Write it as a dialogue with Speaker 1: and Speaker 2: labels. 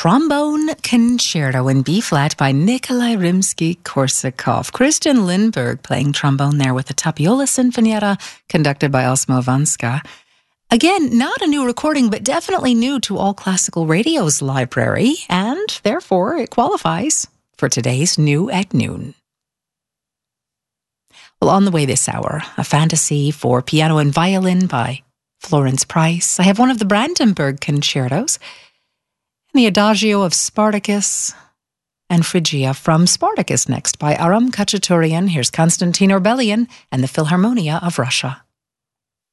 Speaker 1: Trombone Concerto in B-flat by Nikolai Rimsky-Korsakov. Christian Lindberg playing trombone there with the Tapiola Sinfonietta conducted by Osmo Vanska. Again, not a new recording, but definitely new to All Classical Radio's library, and therefore it qualifies for today's New at Noon. Well, on the way this hour, a fantasy for piano and violin by Florence Price. I have one of the Brandenburg concertos, and the Adagio of Spartacus and Phrygia from Spartacus next by Aram Khachaturian. Here's Konstantin Orbelian and the Philharmonia of Russia.